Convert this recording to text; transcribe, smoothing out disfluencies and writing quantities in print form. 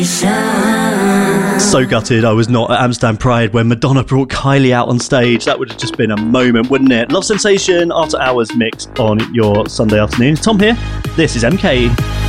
So gutted I was not at Amsterdam Pride when Madonna brought Kylie out on stage. That would have just been a moment, wouldn't it? Love Sensation, After Hours mix on your Sunday afternoon. Tom here. This is MK.